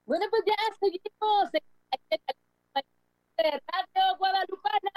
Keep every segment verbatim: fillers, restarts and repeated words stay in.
Bueno, pues ya seguimos en de Radio Guadalupana.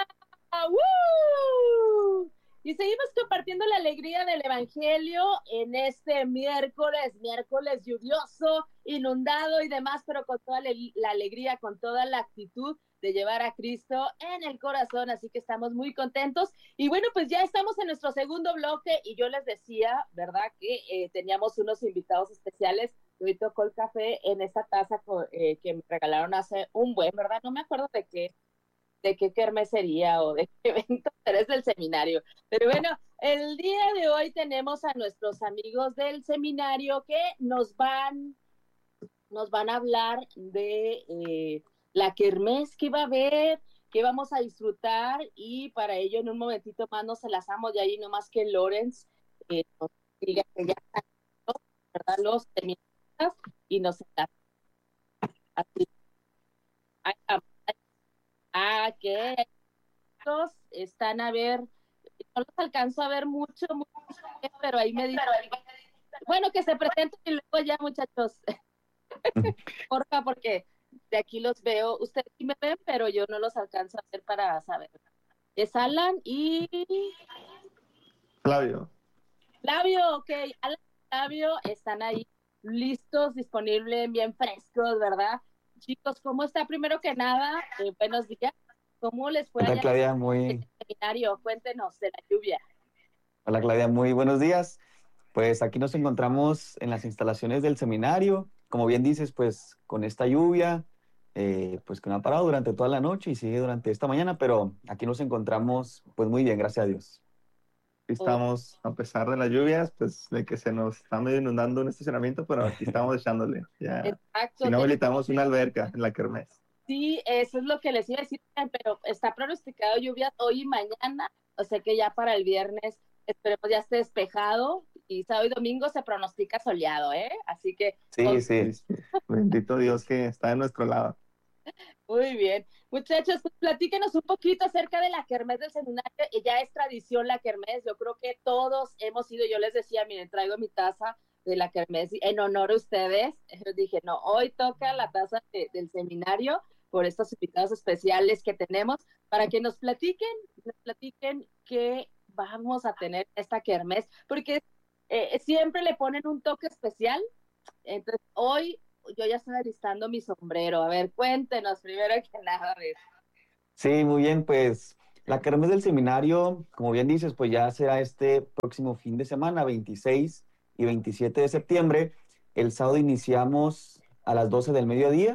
¡Woo! Y seguimos compartiendo la alegría del Evangelio en este miércoles, miércoles lluvioso, inundado y demás, pero con toda la alegría, con toda la actitud de llevar a Cristo en el corazón, así que estamos muy contentos. Y bueno, pues ya estamos en nuestro segundo bloque y yo les decía, ¿verdad? Que eh, teníamos unos invitados especiales. Hoy tocó el café en esta taza eh, que me regalaron hace un buen, ¿verdad? No me acuerdo de qué, de qué kermés sería o de qué evento, pero es del seminario. Pero bueno, el día de hoy tenemos a nuestros amigos del seminario que nos van, nos van a hablar de eh, la kermés que va a haber, que vamos a disfrutar, y para ello en un momentito más nos enlazamos y ahí nomás que Lorenz eh, nos diga que ya están, ¿verdad? Los seminaristas y nos enlazamos. Así. Ah, que estos están a ver, no los alcanzo a ver mucho, mucho, pero ahí me dicen, bueno, que se presenten y luego ya, muchachos, porfa, porque de aquí los veo, ustedes sí me ven, pero yo no los alcanzo a ver para saber. Es Alan y Flavio. Flavio, ok, Alan y Flavio están ahí listos, disponibles, bien frescos, ¿verdad? Chicos, ¿cómo está? Primero que nada, eh, buenos días. ¿Cómo les fue Hola allá Claudia, en muy, el seminario? Cuéntenos de la lluvia. hola Claudia, muy buenos días. Pues aquí nos encontramos en las instalaciones del seminario. Como bien dices, pues con esta lluvia, eh, pues que no ha parado durante toda la noche y sigue durante esta mañana, pero aquí nos encontramos pues muy bien, gracias a Dios. Oh. Estamos, a pesar de las lluvias, pues de que se nos está medio inundando un estacionamiento, pero aquí estamos echándole. Ya. Exacto. Si no, habilitamos una alberca en la kermés. Sí, eso es lo que les iba a decir, pero está pronosticado lluvias hoy y mañana, o sea que ya para el viernes esperemos ya esté despejado, y sábado y domingo se pronostica soleado, ¿eh? Así que... Sí, oh, sí. sí. Bendito Dios que está de nuestro lado. Muy bien. Muchachos, pues platíquenos un poquito acerca de la kermés del seminario. Ya es tradición la kermés, yo creo que todos hemos ido. Yo les decía, miren, traigo mi taza de la kermés en honor a ustedes. Yo dije, no, hoy toca la taza de, del seminario por estos invitados especiales que tenemos, para que nos platiquen, nos platiquen qué vamos a tener esta kermés, porque eh, siempre le ponen un toque especial. Entonces, hoy yo ya estoy alistando mi sombrero. A ver, cuéntenos primero que nada. Sí, muy bien, pues la kermés del seminario, como bien dices, pues ya será este próximo fin de semana, veintiséis y veintisiete de septiembre. El sábado iniciamos a las doce del mediodía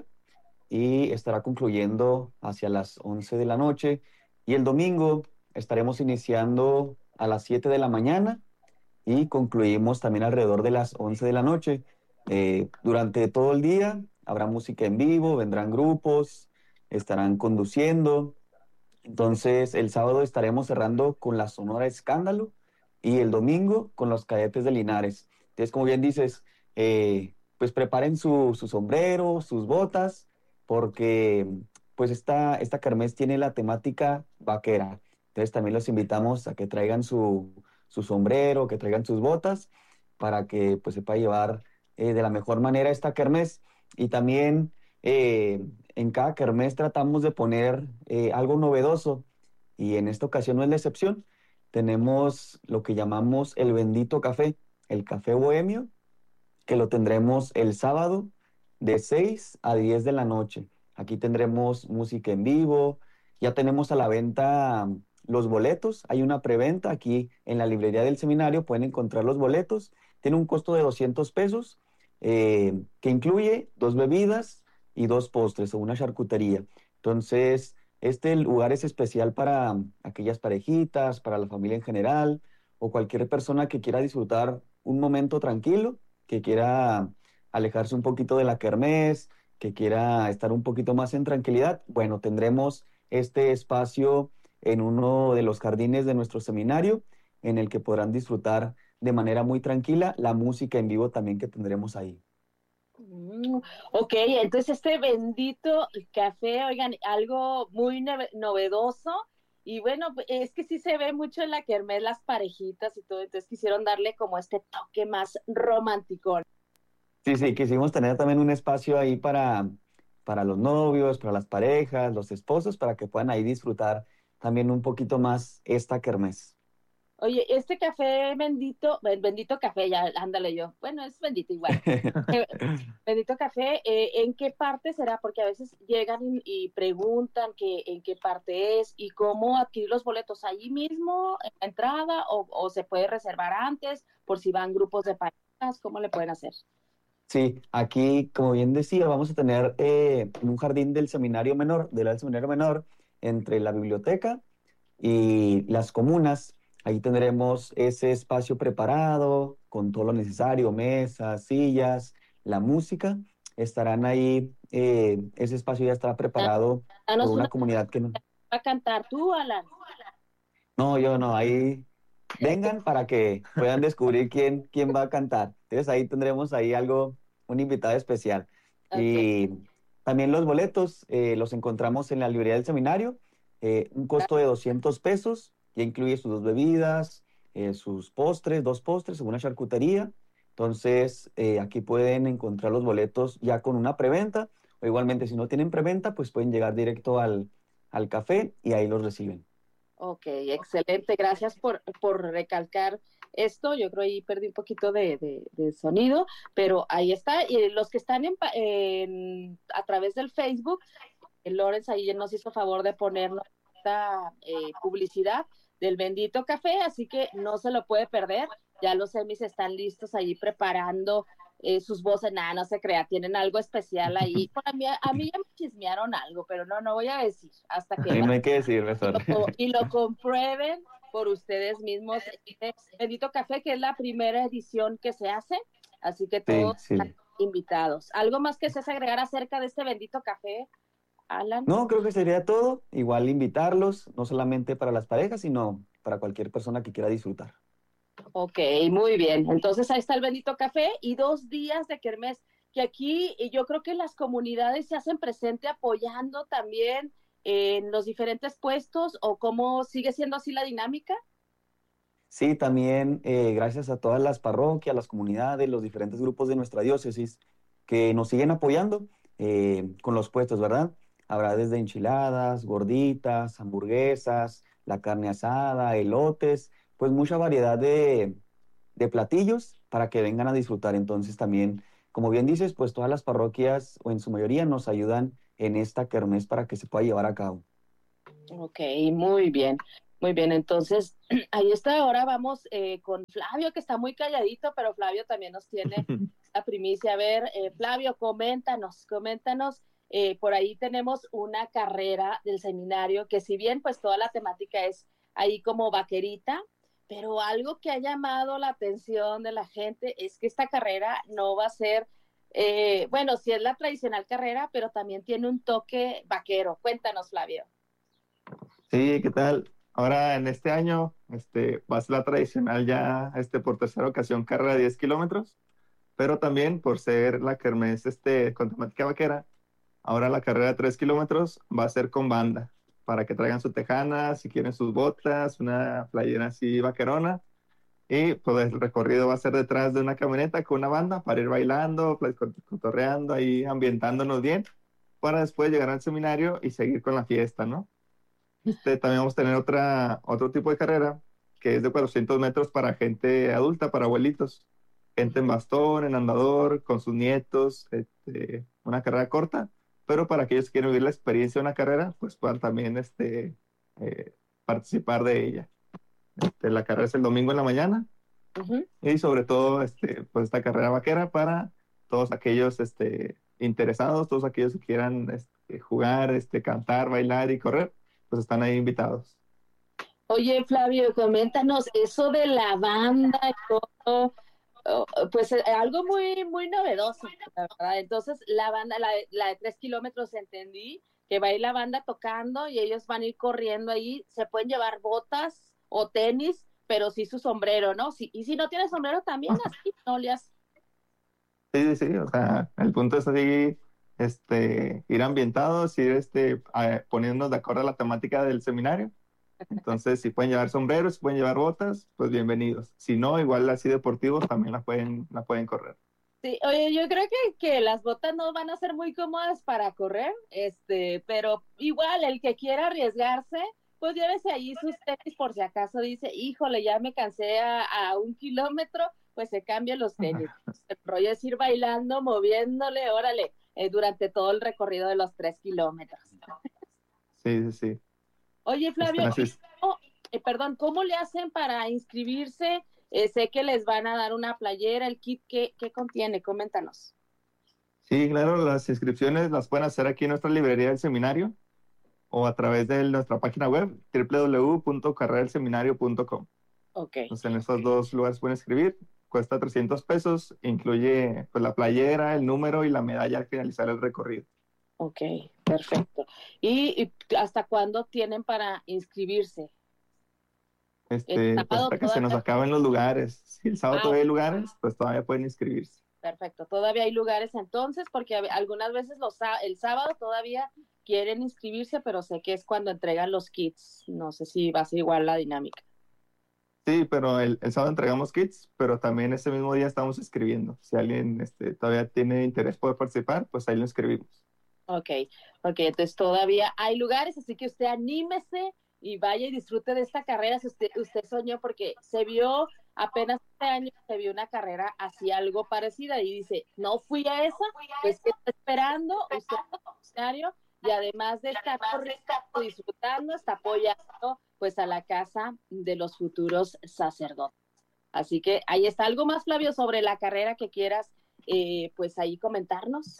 y estará concluyendo hacia las once de la noche. Y el domingo estaremos iniciando a las siete de la mañana y concluimos también alrededor de las once de la noche. Eh, durante todo el día habrá música en vivo, vendrán grupos, estarán conduciendo. Entonces el sábado estaremos cerrando con la Sonora Escándalo y el domingo con los Cadetes de Linares. Entonces, como bien dices, eh, pues preparen su, su sombrero, sus botas, porque pues esta, esta kermés tiene la temática vaquera. Entonces también los invitamos a que traigan su, su sombrero, que traigan sus botas, para que pues sepa llevar eh, de la mejor manera esta kermés. Y también eh, en cada kermés tratamos de poner eh, algo novedoso, y en esta ocasión no es la excepción. Tenemos lo que llamamos el bendito café, el café bohemio, que lo tendremos el sábado de seis a diez de la noche. Aquí tendremos música en vivo, ya tenemos a la venta los boletos, hay una preventa aquí en la librería del seminario, pueden encontrar los boletos, tiene un costo de doscientos pesos, eh, que incluye dos bebidas y dos postres o una charcutería. Entonces, este lugar es especial para aquellas parejitas, para la familia en general, o cualquier persona que quiera disfrutar un momento tranquilo, que quiera alejarse un poquito de la kermés, que quiera estar un poquito más en tranquilidad. Bueno, tendremos este espacio en uno de los jardines de nuestro seminario, en el que podrán disfrutar de manera muy tranquila la música en vivo también que tendremos ahí. Mm, ok, entonces este bendito café, oigan, algo muy novedoso. Y bueno, es que sí se ve mucho en la kermés las parejitas y todo, entonces quisieron darle como este toque más romántico. Sí, sí, quisimos tener también un espacio ahí para, para los novios, para las parejas, los esposos, para que puedan ahí disfrutar también un poquito más esta kermés. Oye, este café bendito, ben- bendito café, ya, ándale yo. Bueno, es bendito igual. Eh, Bendito café, eh, ¿en qué parte será? Porque a veces llegan y, y preguntan que en qué parte es y cómo adquirir los boletos allí mismo, en la entrada, o, o se puede reservar antes, por si van grupos de parejas, ¿cómo le pueden hacer? Sí, aquí, como bien decía, vamos a tener eh, un jardín del seminario menor, del seminario menor, entre la biblioteca y las comunas. Ahí tendremos ese espacio preparado con todo lo necesario, mesas, sillas, la música. Estarán ahí, eh, ese espacio ya estará preparado por Danos una una comunidad que no. va a cantar tú, Alan. No, yo no, ahí vengan para que puedan descubrir quién, quién va a cantar. Entonces ahí tendremos ahí algo, un invitado especial. Ok. Y también los boletos eh, los encontramos en la librería del seminario, eh, un costo de doscientos pesos, que incluye sus dos bebidas, eh, sus postres, dos postres, una charcutería. Entonces eh, aquí pueden encontrar los boletos ya con una preventa, o igualmente si no tienen preventa, pues pueden llegar directo al, al café y ahí los reciben. Ok, excelente. Gracias por, por recalcar esto. Yo creo ahí perdí un poquito de, de, de sonido, pero ahí está. Y los que están en, pa- en- a través del Facebook, eh, Lawrence ahí nos hizo favor de ponernos esta eh, publicidad del bendito café, así que no se lo puede perder. Ya los semis están listos ahí preparando eh, sus voces. Nada, no se crea, tienen algo especial ahí. Bueno, a mí, a mí ya me chismearon algo, pero no, no voy a decir hasta que Ahí va no hay que decir y mejor. lo, y lo comprueben por ustedes mismos. Este Bendito Café, que es la primera edición que se hace, así que Sí, todos están sí. invitados. ¿Algo más que seas agregar acerca de este Bendito Café, Alan? No, creo que sería todo. Igual invitarlos, no solamente para las parejas, sino para cualquier persona que quiera disfrutar. Ok, muy bien. Entonces ahí está el Bendito Café y dos días de kermés, que aquí eh, yo creo que las comunidades se hacen presente apoyando también en los diferentes puestos, o cómo sigue siendo así la dinámica. Sí, también eh, gracias a todas las parroquias, las comunidades, los diferentes grupos de nuestra diócesis que nos siguen apoyando eh, con los puestos, ¿verdad? Habrá desde enchiladas, gorditas, hamburguesas, la carne asada, elotes, pues mucha variedad de, de platillos para que vengan a disfrutar. Entonces también, como bien dices, pues todas las parroquias o en su mayoría nos ayudan en esta kermés para que se pueda llevar a cabo. Ok, muy bien, muy bien. Entonces, ahí está. Ahora vamos eh, con Flavio, que está muy calladito, pero Flavio también nos tiene la primicia. A ver, eh, Flavio, coméntanos, coméntanos. Eh, por ahí tenemos una carrera del seminario que, si bien pues toda la temática es ahí como vaquerita, pero algo que ha llamado la atención de la gente es que esta carrera no va a ser, eh, bueno, sí es la tradicional carrera, pero también tiene un toque vaquero. Cuéntanos, Flavio. Sí, ¿qué tal? Ahora en este año este, va a ser la tradicional ya este, por tercera ocasión carrera de diez kilómetros, pero también por ser la kermés este, con temática vaquera, ahora la carrera de tres kilómetros va a ser con banda, para que traigan su tejana, si quieren sus botas, una playera así vaquerona, y pues el recorrido va a ser detrás de una camioneta con una banda para ir bailando, pues, cotorreando, ahí ambientándonos bien, para después llegar al seminario y seguir con la fiesta, ¿no? Este, también vamos a tener otra, otro tipo de carrera que es de cuatrocientos metros para gente adulta, para abuelitos, gente en bastón, en andador, con sus nietos, este, una carrera corta, pero para aquellos que quieren vivir la experiencia de una carrera, pues puedan también este, eh, participar de ella. Este, la carrera es el domingo en la mañana Uh-huh. y sobre todo este, pues esta carrera vaquera para todos aquellos este, interesados, todos aquellos que quieran este, jugar, este, cantar, bailar y correr, pues están ahí invitados. Oye, Flavio, coméntanos eso de la banda y todo, oh, pues eh, algo muy, muy novedoso, la verdad. Entonces, la banda, la, de- la de tres kilómetros, entendí que va a ir la banda tocando y ellos van a ir corriendo ahí. Se pueden llevar botas o tenis, pero sí su sombrero, ¿no? Sí, y si no tienes sombrero también, así no le has. Sí, sí, sí, o sea, el punto es así, este, ir ambientados, ir este, a- poniéndonos de acuerdo a la temática del seminario. Entonces, si pueden llevar sombreros, si pueden llevar botas, pues bienvenidos. Si no, igual así deportivos también la pueden, la pueden correr. Sí, oye, yo creo que, que las botas no van a ser muy cómodas para correr, este, pero igual el que quiera arriesgarse, pues llévese allí sus tenis por si acaso dice, híjole, ya me cansé a, a un kilómetro, pues se cambia los tenis. El rollo es ir bailando, moviéndole, órale, eh, durante todo el recorrido de los tres kilómetros. Sí, sí, sí. Oye, Flavio, Están así. ¿cómo- eh, perdón, ¿cómo le hacen para inscribirse? Eh, sé que les van a dar una playera, el kit, ¿qué, qué contiene? Coméntanos. Sí, claro, las inscripciones las pueden hacer aquí en nuestra librería del seminario o a través de nuestra página web w w w punto carrera del seminario punto com. Ok, Entonces, en estos dos lugares pueden escribir. Cuesta trescientos pesos, incluye pues, la playera, el número y la medalla al finalizar el recorrido. ok, perfecto. ¿Y, y hasta cuándo tienen para inscribirse? ¿El Este, pues sábado hasta que se nos todavía? acaben los lugares. Si el sábado Ah, todavía hay lugares, pues todavía pueden inscribirse. perfecto. Todavía hay lugares entonces, porque a- algunas veces los, sá- el sábado todavía quieren inscribirse, pero sé que es cuando entregan los kits. No sé si va a ser igual la dinámica. Sí, pero el, el sábado entregamos kits, pero también ese mismo día estamos escribiendo. Si alguien este, todavía tiene interés por participar, pues ahí lo escribimos. Ok, ok, entonces todavía hay lugares, así que usted anímese y vaya y disfrute de esta carrera si usted, usted soñó, porque se vio apenas este año, se vio una carrera así algo parecida y dice, no fui a esa, pues ¿qué está esperando? Usted es voluntario y además de estar corriendo, disfrutando, está apoyando pues a la casa de los futuros sacerdotes. Así que ahí está. ¿Algo más, Flavio, sobre la carrera que quieras eh, pues ahí comentarnos?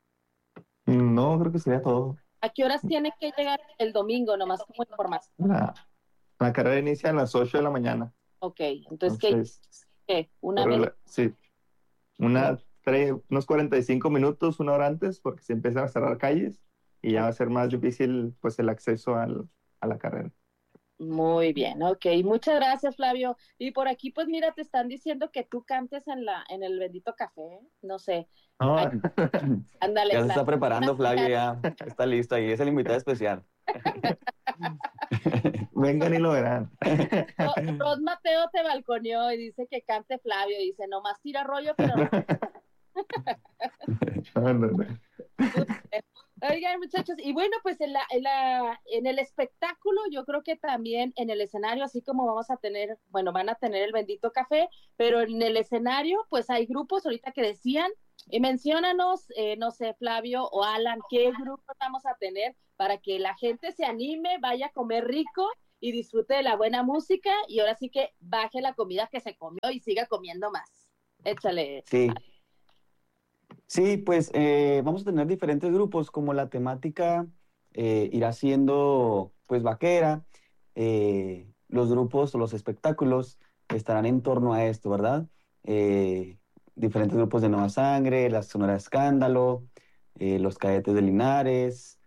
No, creo que sería todo. ¿A qué horas tiene que llegar el domingo? Nomás como información. La, la carrera inicia a las ocho de la mañana. Ok, entonces, ¿qué? Entonces, ¿Qué? ¿Una pero media? la- sí, una, tre- unos cuarenta y cinco minutos, una hora antes, porque se empiezan a cerrar calles y ya va a ser más difícil pues el acceso al, a la carrera. Muy bien, ok. Muchas gracias, Flavio. Y por aquí, pues mira, te están diciendo que tú cantes en la, en el bendito café. ¿Eh? No sé. No, Ay, ándale, Ya se está Flavio. preparando, Flavio, ya está listo ahí, es el invitado especial. vengan y lo verán. Ro- Rod Mateo te balconeó y dice que cante Flavio. Dice, nomás tira rollo, pero no. No, no, no. Oigan, muchachos, y bueno, pues en la, en la, en el espectáculo, yo creo que también en el escenario, así como vamos a tener, bueno, van a tener el bendito café, pero en el escenario, pues hay grupos ahorita que decían, y menciónanos, eh, no sé, Flavio o Alan, qué grupos vamos a tener para que la gente se anime, vaya a comer rico y disfrute de la buena música, y ahora sí que baje la comida que se comió y siga comiendo más. Échale. Sí, sí, pues eh, vamos a tener diferentes grupos, como la temática eh, irá siendo pues vaquera, eh, los grupos o los espectáculos estarán en torno a esto, ¿verdad? Eh, diferentes grupos de Nueva Sangre, la Sonora Escándalo, eh, los Cadetes de Linares,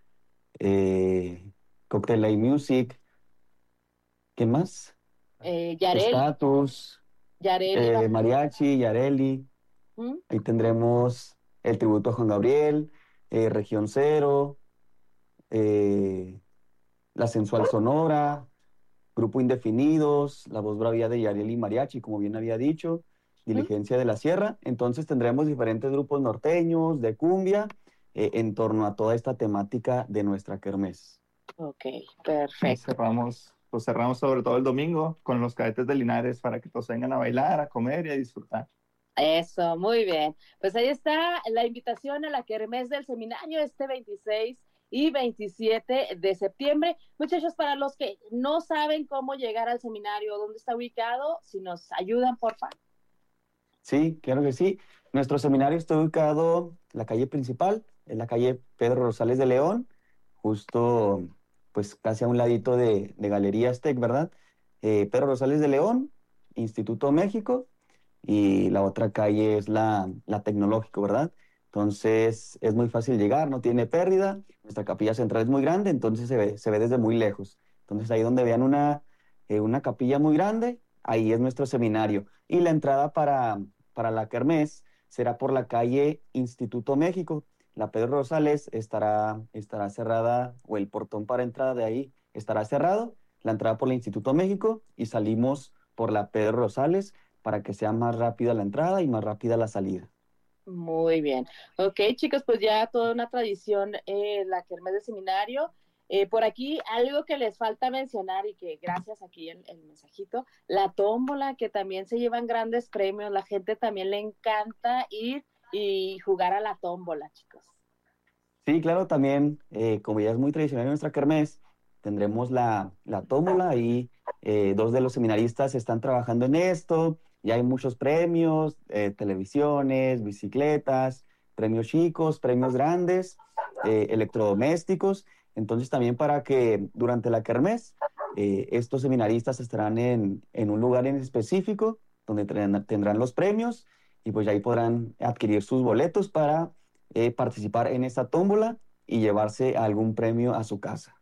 eh, Cocktail Light Music, ¿qué más? Eh, Yareli, Status, Yareli, va- eh, Mariachi, Yareli. ¿Mm? Ahí tendremos el tributo a Juan Gabriel, eh, Región Cero, eh, La Sensual Sonora, Grupo Indefinidos, La Voz Bravía de Yareli Mariachi, como bien había dicho, ¿Mm? Diligencia de la Sierra. Entonces tendremos diferentes grupos norteños, de cumbia, eh, en torno a toda esta temática de nuestra kermés. Ok, Y perfecto. cerramos, pues cerramos sobre todo el domingo con los cadetes de Linares para que todos vengan a bailar, a comer y a disfrutar. Eso, muy bien. Pues ahí está la invitación a la kermés del seminario este veintiséis y veintisiete de septiembre. Muchachos, para los que no saben cómo llegar al seminario, dónde está ubicado, si nos ayudan, por favor. Sí, claro que sí. Nuestro seminario está ubicado en la calle principal, en la calle Pedro Rosales de León, justo pues casi a un ladito de, de Galerías Tech, ¿verdad? Eh, Pedro Rosales de León, Instituto México, y la otra calle es la, la Tecnológico, ¿verdad? Entonces es muy fácil llegar, no tiene pérdida. Nuestra capilla central es muy grande, entonces se ve, se ve desde muy lejos. Entonces ahí donde vean una, eh, una capilla muy grande, ahí es nuestro seminario. Y la entrada para, para la kermés será por la calle Instituto México. La Pedro Rosales estará, estará cerrada, o el portón para entrada de ahí estará cerrado. La entrada por el Instituto México y salimos por la Pedro Rosales para que sea más rápida la entrada y más rápida la salida. Muy bien. Ok, chicos, pues ya toda una tradición, eh, la kermés del seminario. Eh, por aquí, algo que les falta mencionar y que gracias aquí el, el mensajito, la tómbola, que también se llevan grandes premios, la gente también le encanta ir y jugar a la tómbola, chicos. Sí, claro, también, eh, como ya es muy tradicional en nuestra kermés, tendremos la, la tómbola. Ahí eh, dos de los seminaristas están trabajando en esto. Ya hay muchos premios, eh, televisiones, bicicletas, premios chicos, premios grandes, eh, electrodomésticos. Entonces también para que durante la kermés eh, estos seminaristas estarán en, en un lugar en específico donde tendrán, tendrán los premios y pues ahí podrán adquirir sus boletos para eh, participar en esta tómbola y llevarse algún premio a su casa.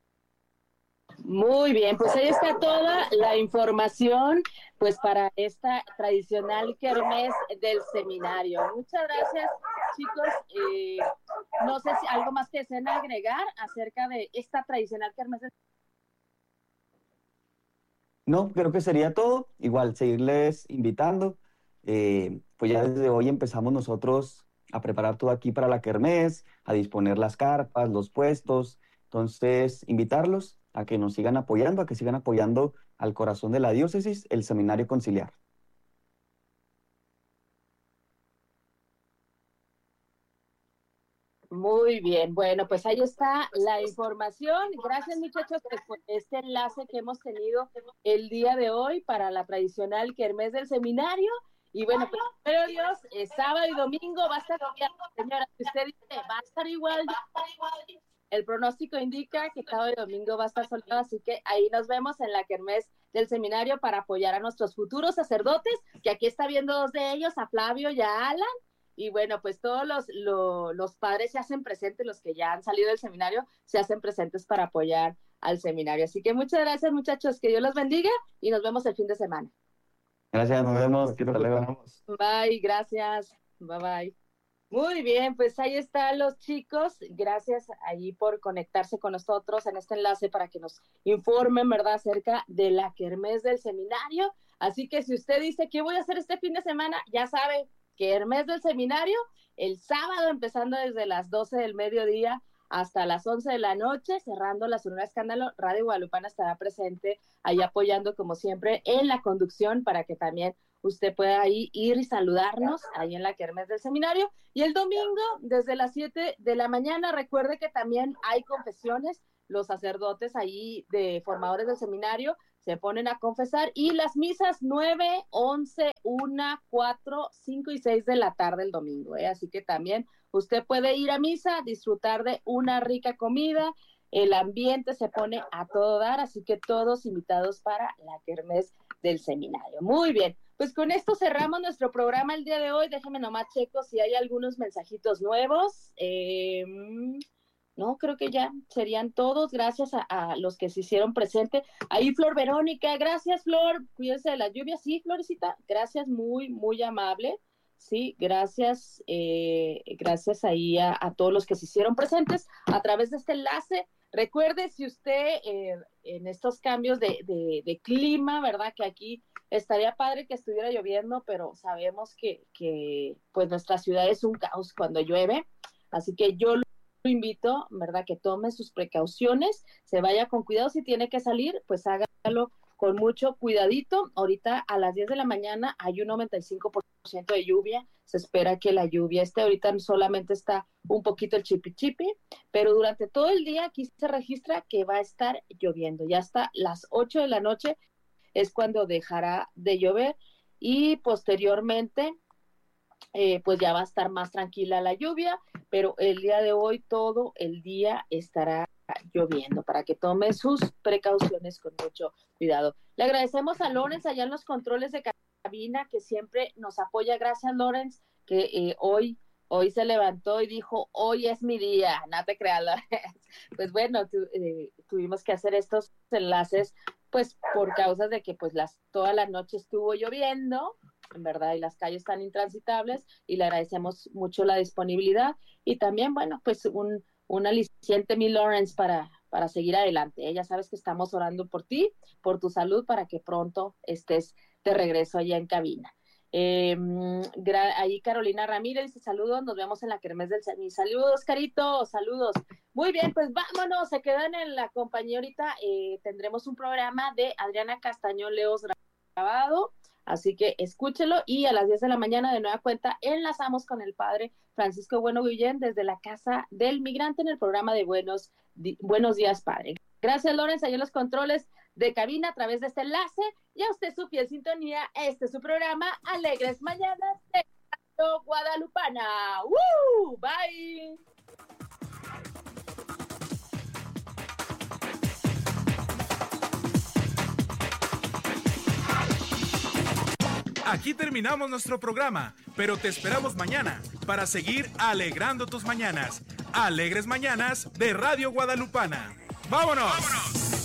Muy bien, pues ahí está toda la información pues para esta tradicional kermés del seminario. Muchas gracias, chicos. Eh, no sé si algo más que deseen agregar acerca de esta tradicional kermés del No, creo que sería todo. Igual, seguirles invitando. Eh, pues ya desde hoy empezamos nosotros a preparar todo aquí para la kermés, a disponer las carpas, los puestos. Entonces, invitarlos a que nos sigan apoyando, a que sigan apoyando al corazón de la diócesis, el Seminario Conciliar. Muy bien, bueno, pues ahí está la información. Gracias, muchachos, pues, por este enlace que hemos tenido el día de hoy para la tradicional kermés del seminario. Y bueno, pues, pero Dios, eh, sábado y domingo va a estar, señora, si usted dice, va a estar igual. El pronóstico indica que sábado y domingo va a estar soleado, así que ahí nos vemos en la kermés del seminario para apoyar a nuestros futuros sacerdotes, que aquí está viendo dos de ellos, a Flavio y a Alan. Y bueno, pues todos los, lo, los padres se hacen presentes, los que ya han salido del seminario, se hacen presentes para apoyar al seminario. Así que muchas gracias, muchachos, que Dios los bendiga y nos vemos el fin de semana. Gracias, nos vemos. Aquí nos Hasta luego. esperamos. Bye, gracias. Bye, bye. Muy bien, pues ahí están los chicos. Gracias ahí por conectarse con nosotros en este enlace para que nos informen, ¿verdad?, acerca de la kermés del seminario. Así que si usted dice, ¿qué voy a hacer este fin de semana? Ya sabe, kermés del seminario, el sábado empezando desde las doce del mediodía hasta las once de la noche, cerrando la Sonora Escándalo. Radio Guadalupana estará presente ahí apoyando como siempre en la conducción para que también usted pueda ahí ir y saludarnos ahí en la kermés del seminario. Y el domingo, desde las siete de la mañana, recuerde que también hay confesiones. Los sacerdotes ahí de formadores del seminario se ponen a confesar y las misas nueve, once, una, cuatro, cinco y seis de la tarde el domingo, ¿eh? Así que también usted puede ir a misa, disfrutar de una rica comida, el ambiente se pone a todo dar, así que todos invitados para la kermés del seminario. Muy bien, pues con esto cerramos nuestro programa el día de hoy. Déjenme nomás checo si hay algunos mensajitos nuevos. Eh, no, creo que ya serían todos. Gracias a, a los que se hicieron presente. Ahí Flor Verónica, gracias Flor, cuídense de la lluvia. Sí, Florecita, gracias, muy, muy amable. Sí, gracias, eh, gracias ahí a, a todos los que se hicieron presentes a través de este enlace. Recuerde, si usted eh, en estos cambios de, de, de clima, ¿verdad? Que aquí estaría padre que estuviera lloviendo, pero sabemos que, que pues nuestra ciudad es un caos cuando llueve. Así que yo lo invito, ¿verdad? Que tome sus precauciones, se vaya con cuidado. Si tiene que salir, pues hágalo con mucho cuidadito. Ahorita a las diez de la mañana hay un noventa y cinco por ciento de lluvia. Se espera que la lluvia esté, ahorita solamente está un poquito el chipi chipi, pero durante todo el día aquí se registra que va a estar lloviendo. Ya hasta las ocho de la noche es cuando dejará de llover y posteriormente eh, pues ya va a estar más tranquila la lluvia, pero el día de hoy todo el día estará lloviendo para que tome sus precauciones con mucho cuidado. Le agradecemos a Lorenz allá en los controles de cabina que siempre nos apoya. Gracias, Lorenz, que eh, hoy hoy se levantó y dijo, hoy es mi día, no te creas, Lorenz. Pues bueno, tu, eh, tuvimos que hacer estos enlaces pues por causas de que pues las toda la noche estuvo lloviendo, en verdad, y las calles están intransitables, y le agradecemos mucho la disponibilidad y también, bueno, pues un, un aliciente, mi Lawrence, para, para seguir adelante. ¿eh? Ya sabes que estamos orando por ti, por tu salud, para que pronto estés de regreso allá en cabina. Eh, gra- ahí Carolina Ramírez dice saludos, nos vemos en la Kermés del San Luis. Saludos, Carito, saludos. Muy bien, pues vámonos, se quedan en la compañía ahorita. Eh, tendremos un programa de Adriana Castañón Leos grabado, así que escúchelo, y a las diez de la mañana de nueva cuenta enlazamos con el padre Francisco Bueno Guillén desde la Casa del Migrante en el programa de Buenos, di- Buenos Días, Padre. Gracias, Lorenz, ahí en los controles de cabina a través de este enlace, y a usted su fiel sintonía. Este es su programa Alegres Mañanas de Radio Guadalupana. ¡Woo! Bye. Aquí terminamos nuestro programa, pero te esperamos mañana para seguir alegrando tus mañanas. Alegres Mañanas de Radio Guadalupana. ¡Vámonos! ¡Vámonos!